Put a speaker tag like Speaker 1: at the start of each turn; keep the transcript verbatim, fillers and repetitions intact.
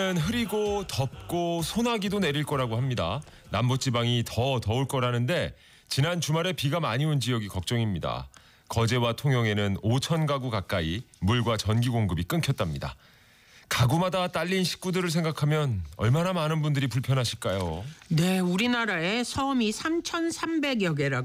Speaker 1: 흐리고 덥고 소나기도 내릴 거라고 합니다. 남부지방이 더 더울 거라는데 지난 주말에 비가 많이 온 지역이 걱정입니다. 거제와 통영에는 오천 가구 가까이 물과 전기 공급이 끊겼답니다. 가구마다 딸린 식구들을 생각하면 얼마나 많은 분들이 불편하실까요?
Speaker 2: 네, 우리나라에 섬이 삼천삼백여 개라고